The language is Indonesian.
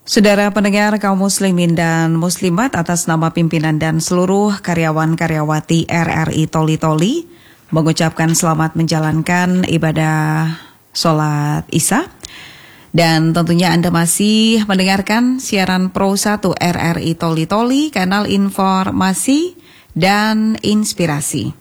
Saudara pendengar kaum muslimin dan muslimat, atas nama pimpinan dan seluruh karyawan-karyawati RRI Toli-Toli mengucapkan selamat menjalankan ibadah sholat Isya. Dan tentunya Anda masih mendengarkan siaran Pro 1 RRI Toli-Toli, kanal informasi dan inspirasi.